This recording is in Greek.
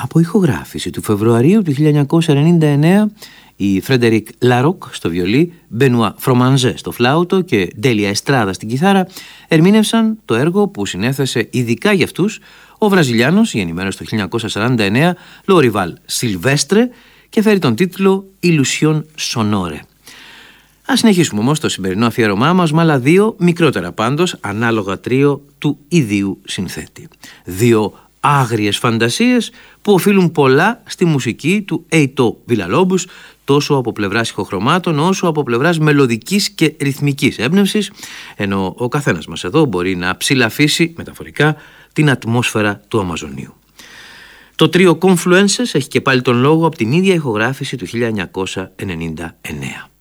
Από ηχογράφηση του Φεβρουαρίου του 1999, οι Φρέντερικ Λαρόκ στο βιολί, Μπενουά Φρομανζέ στο φλάουτο και Ντέλια Εστράδα στην κιθάρα ερμήνευσαν το έργο που συνέθεσε ειδικά για αυτούς ο Βραζιλιάνος, γεννημένος το 1949, Λόριβαλ Σιλβέστρε, και φέρει τον τίτλο «Illusion Sonore». Ας συνεχίσουμε όμως το σημερινό αφιέρωμά μας με άλλα δύο, μικρότερα πάντως, ανάλογα τρίο του ιδίου συνθέτη. Δύο άγριες φαντασίες που οφείλουν πολλά στη μουσική του Εϊτό Βιλαλόμπους, τόσο από πλευράς ηχοχρωμάτων όσο από πλευράς μελωδικής και ρυθμικής έμπνευσης, ενώ ο καθένας μας εδώ μπορεί να ψηλαφίσει μεταφορικά την ατμόσφαιρα του Αμαζονίου. Το τρίο Confluences έχει και πάλι τον λόγο από την ίδια ηχογράφηση του 1999.